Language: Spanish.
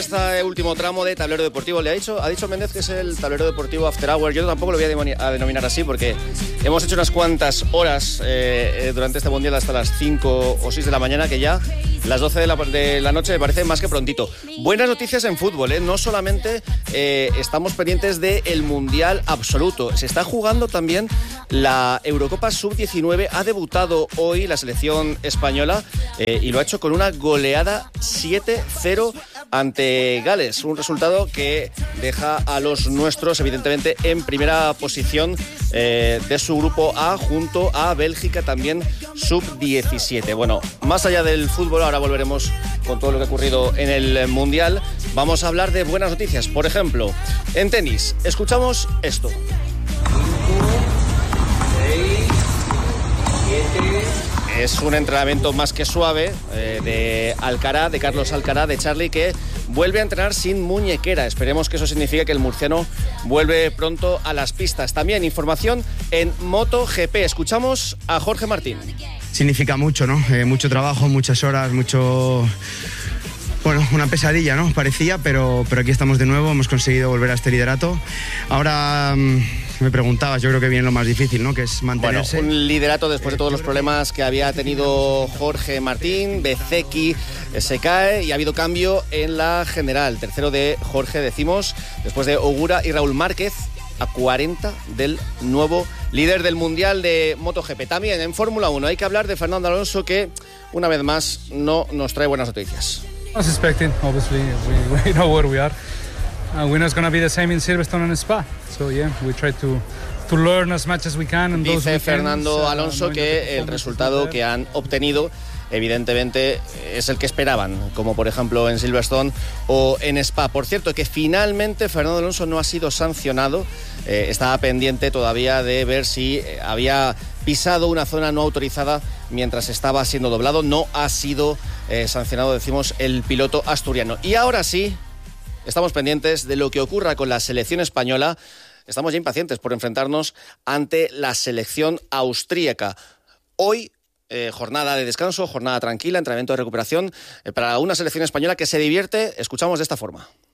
Este último tramo de tablero deportivo, ha dicho Méndez que es el tablero deportivo After Hour. Yo tampoco lo voy a denominar así porque hemos hecho unas cuantas horas durante este mundial hasta las 5 o 6 de la mañana, que ya las 12 de la noche me parece más que prontito. Buenas noticias en fútbol, no solamente estamos pendientes del mundial absoluto, se está jugando también la Eurocopa Sub-19. Ha debutado hoy la selección española y lo ha hecho con una goleada 7-0 ante Gales, un resultado que deja a los nuestros evidentemente en primera posición de su grupo A, junto a Bélgica también sub-17. Bueno, más allá del fútbol, ahora volveremos con todo lo que ha ocurrido en el Mundial. Vamos a hablar de buenas noticias. Por ejemplo, en tenis, escuchamos esto. 5, 6, 7... Es un entrenamiento más que suave de Alcaraz, de Carlos Alcaraz, de Charlie, que vuelve a entrenar sin muñequera. Esperemos que eso signifique que el murciano vuelve pronto a las pistas. También información en MotoGP. Escuchamos a Jorge Martín. Significa mucho, ¿no? Mucho trabajo, muchas horas, Bueno, una pesadilla, ¿no? Parecía, pero aquí estamos de nuevo, hemos conseguido volver a este liderato. Ahora me preguntabas, yo creo que viene lo más difícil, ¿no? Que es mantenerse. Bueno, un liderato después de todos los problemas que había tenido Jorge Martín. Bezzecchi se cae y ha habido cambio en la general. Tercero de Jorge, decimos, después de Ogura y Raúl Márquez, a 40 del nuevo líder del Mundial de MotoGP. También en Fórmula 1 hay que hablar de Fernando Alonso, que una vez más no nos trae buenas noticias. I was expecting, obviously, we know where we are. We're not going to be the same in Silverstone and Spa. So yeah, we try to learn as much as we can. And dice Fernando Alonso que el resultado que han obtenido evidentemente es el que esperaban, como por ejemplo en Silverstone o en Spa. Por cierto, que finalmente Fernando Alonso no ha sido sancionado. Estaba pendiente todavía de ver si había pisado una zona no autorizada mientras estaba siendo doblado. No ha sido sancionado, decimos, el piloto asturiano. Y ahora sí, estamos pendientes de lo que ocurra con la selección española. Estamos ya impacientes por enfrentarnos ante la selección austríaca. Hoy, jornada de descanso, jornada tranquila, entrenamiento de recuperación para una selección española que se divierte. Escuchamos de esta forma.